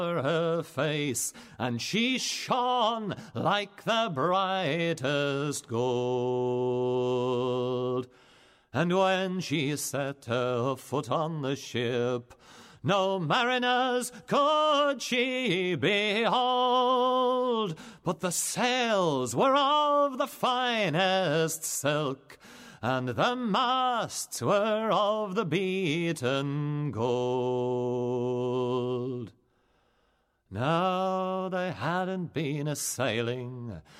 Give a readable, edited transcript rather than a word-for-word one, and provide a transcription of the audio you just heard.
her face, and she shone like the brightest gold. And when she set her foot on the ship, no mariners could she behold, but the sails were of the finest silk, and the masts were of the beaten gold. Now they hadn't been a-sailing